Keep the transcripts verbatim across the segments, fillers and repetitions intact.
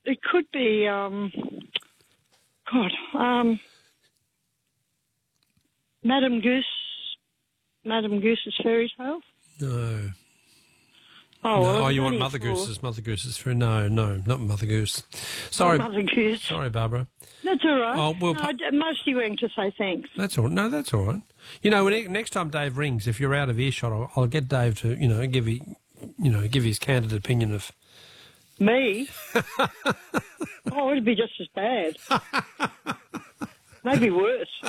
it could be, um, God, um, Madame Goose, Madame Goose's fairy tale? No. Oh, no. well, oh you want only Mother four. Goose's, Mother Goose's fairy No, no, not Mother Goose. Sorry. Not Mother Goose. Sorry, Barbara. That's all right. Oh, well, no, I d- mostly rang to say thanks. That's all. No, that's all right. You know, when, next time Dave rings, if you're out of earshot, I'll, I'll get Dave to, you know, give you, you know, give his candid opinion of Me? Oh, it'd be just as bad. Maybe worse.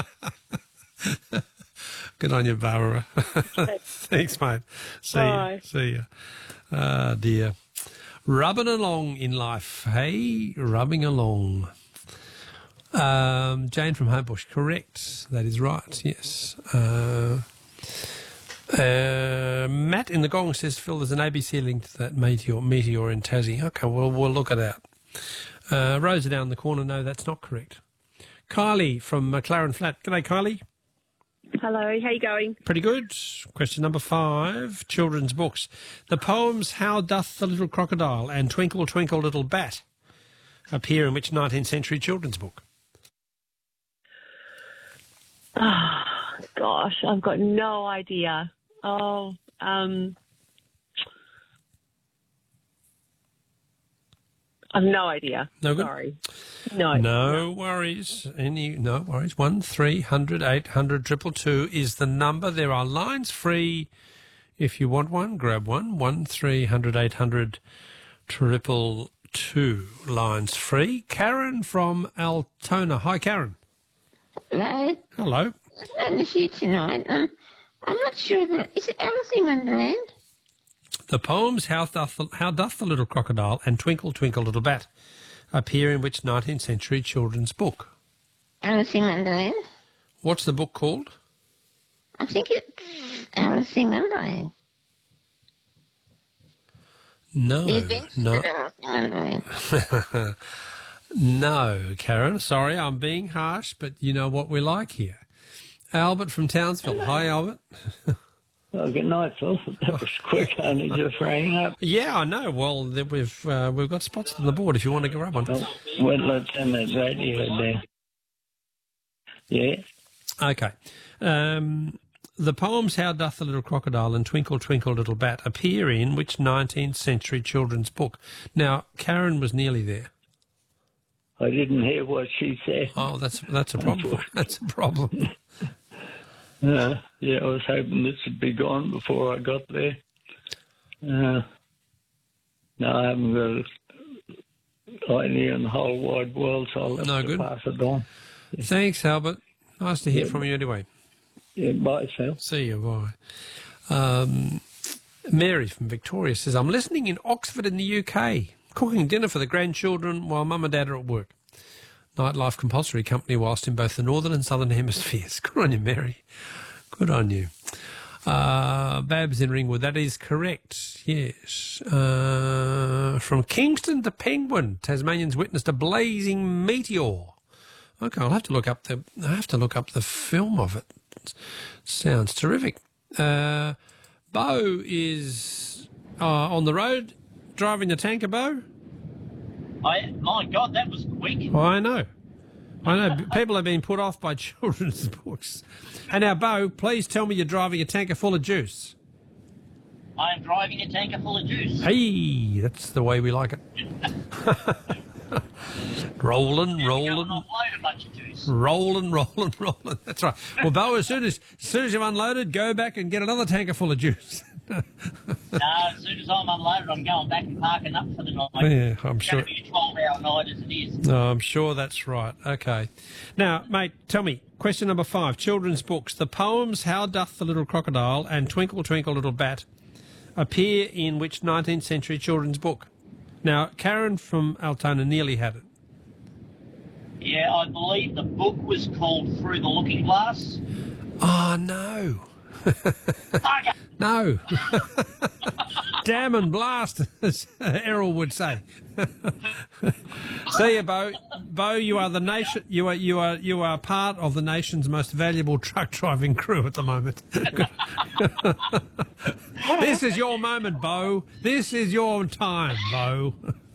Good on you, Barbara. Thanks, mate. See Bye. you. See you. Ah, dear. Rubbing along in life, hey? Rubbing along. Um, Jane from Homebush, correct. That is right, yes. Uh, uh, Matt in the Gong says, Phil, there's an A B C link to that meteor, meteor in Tassie. Okay, well, we'll look it out. Uh, Rosa down the corner, no, that's not correct. Kylie from McLaren Flat. G'day, Kylie. Hello, how you going? Pretty good. Question number five, children's books. The poems How Doth the Little Crocodile and Twinkle, Twinkle, Little Bat appear in which nineteenth century children's book? Oh, gosh, I've got no idea. Oh, um... I've no idea. No good? Sorry. No. No worries. Any no worries. One three hundred eight hundred triple two is the number. There are lines free. If you want one, grab one. One three hundred eight hundred triple two lines free. Karen from Altona. Hi, Karen. Hello. Hello. On the shoot tonight. Um, I'm not sure that is it Alice in Wonderland? The poems How Doth the, How Doth the Little Crocodile and Twinkle, Twinkle, Little Bat appear in which nineteenth century children's book? Alice in Wonderland. What's the book called? I think it's Alice in Wonderland. No. The Adventures No. of Alice in Wonderland. No, Karen. Sorry, I'm being harsh, but you know what we like here. Albert from Townsville. Hi, Albert. Well, good night, Phil. That was quick. Only just rang up. Yeah, I know. Well, th- we've uh, we've got spots on the board if you want to grab one. Well, well, let's turn that radio down. Yeah. Okay. Um, the poems How Doth the Little Crocodile and Twinkle, Twinkle, Little Bat appear in which nineteenth century children's book? Now, Karen was nearly there. I didn't hear what she said. Oh, that's that's a problem. That's a problem. Uh, yeah, I was hoping this would be gone before I got there. Uh, no, I haven't got an idea in the whole wide world, so I'll have No to good. pass it on. Thanks, Albert. Nice to hear Yeah. from you anyway. Yeah, bye, Phil. See you, bye. Um, Mary from Victoria says, I'm listening in Oxford in the U K, cooking dinner for the grandchildren while mum and dad are at work. Nightlife compulsory company whilst in both the northern and southern hemispheres. Good on you, Mary. Good on you. Uh, Babs in Ringwood, that is correct, yes. Uh, from Kingston to Penguin, Tasmanians witnessed a blazing meteor. Okay, I'll have to look up the I have to look up the film of it. Sounds terrific. Uh, Bo is uh, on the road driving the tanker, Bo. I, my God, that was quick. Oh, I know. I know. People have been put off by children's books. And now, Bo, please tell me you're driving a tanker full of juice. I am driving a tanker full of juice. Hey, that's the way we like it. rolling, Go rolling, and offload a bunch of juice. rolling, rolling, rolling. That's right. Well, Bo, as soon as, as soon as you've unloaded, go back and get another tanker full of juice. No, as soon as I'm unloaded, I'm going back and parking up for the night. Yeah, I'm It's sure. going to be a twelve-hour night as it is. No, I'm sure that's right. Okay. Now, mate, tell me, question number five, children's books. The poems How Doth the Little Crocodile and Twinkle, Twinkle, Little Bat appear in which nineteenth century children's book? Now, Karen from Altona nearly had it. Yeah, I believe the book was called Through the Looking Glass. Oh, no. Bugger! No. Damn and blast, as Errol would say. See you, Bo. Bo, you are the nation. You are you are you are part of the nation's most valuable truck driving crew at the moment. This is your moment, Bo. This is your time, Bo.